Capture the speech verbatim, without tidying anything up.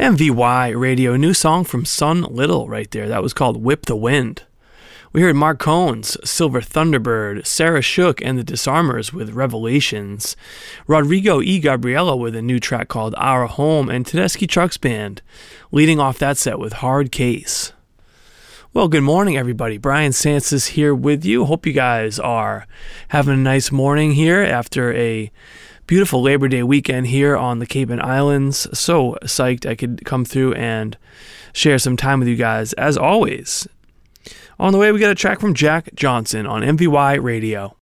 M V Y Radio, new song from Sun Little right there. That was called Whip the Wind. We heard Mark Cohn's Silver Thunderbird, Sarah Shook and the Disarmers with Revelations, Rodrigo E. Gabriela with a new track called Our Home, and Tedeschi Trucks Band leading off that set with Hard Case. Well, good morning, everybody. Brian Sansis here with you. Hope you guys are having a nice morning here after a beautiful Labor Day weekend here on the Cape and Islands. So psyched I could come through and share some time with you guys, as always. On the way, we got a track from Jack Johnson on M V Y Radio.